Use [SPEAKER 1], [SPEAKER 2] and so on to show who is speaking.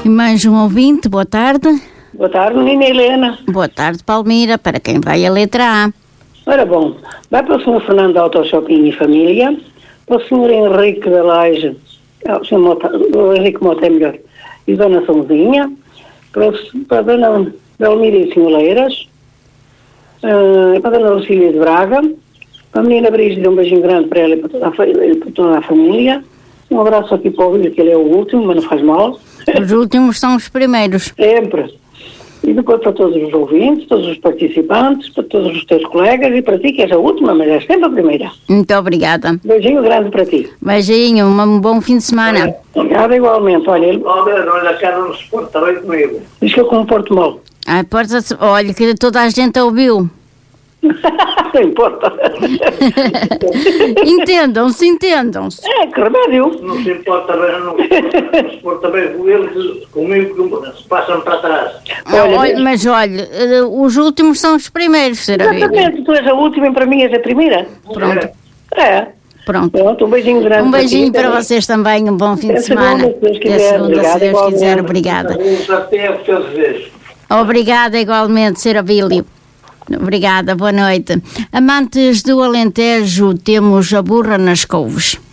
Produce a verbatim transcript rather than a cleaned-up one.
[SPEAKER 1] E mais um ouvinte, boa tarde.
[SPEAKER 2] Boa tarde, menina Helena.
[SPEAKER 1] Boa tarde, Palmira, para quem vai a letra A.
[SPEAKER 2] Ora bom, vai para o senhor Fernando da Autoshopping e Família, para o senhor Henrique da Laje, o senhor Mota, o Henrique Mota é melhor, e Dona Sãozinha, para, para a Dona Belmira Sinholeiras, uh, para a Dona Lucília de Braga, para a menina Brígida, um beijinho grande para ela e para toda a, para toda a família. Um abraço aqui para o William, que ele é o último, mas não faz mal.
[SPEAKER 1] Os últimos são os primeiros.
[SPEAKER 2] Sempre. E depois para todos os ouvintes, todos os participantes, para todos os teus colegas e para ti, que és a última, mas és sempre a primeira.
[SPEAKER 1] Muito obrigada.
[SPEAKER 2] Beijinho grande para ti.
[SPEAKER 1] Beijinho, um bom fim de semana.
[SPEAKER 2] Obrigada igualmente. Olha, ele...
[SPEAKER 3] Olha, olha, a cara não se porta bem comigo.
[SPEAKER 2] Diz que eu comporto mal.
[SPEAKER 1] Ah, porta-se, olha, que toda a gente ouviu.
[SPEAKER 2] Não importa.
[SPEAKER 1] Entendam-se, entendam-se.
[SPEAKER 2] É, que remédio.
[SPEAKER 3] Não se importa bem, não se porta bem com eles, comigo, se passam para trás.
[SPEAKER 1] Olha, olha, mas olha, os últimos são os primeiros, será?
[SPEAKER 2] Exatamente, tu és a última e para mim és a primeira.
[SPEAKER 1] Pronto.
[SPEAKER 2] É.
[SPEAKER 1] Pronto.
[SPEAKER 2] Pronto, um beijinho grande.
[SPEAKER 1] Um beijinho para,
[SPEAKER 2] para
[SPEAKER 1] ti, vocês também, um bom fim de semana.
[SPEAKER 2] Segunda, se Deus quiser.
[SPEAKER 1] Até segunda,
[SPEAKER 2] Obrigada,
[SPEAKER 1] se Deus
[SPEAKER 2] igualmente.
[SPEAKER 1] quiser, obrigada. Obrigada igualmente, Sra. Bílio. Obrigada, boa noite. Amantes do Alentejo, temos a burra nas couves.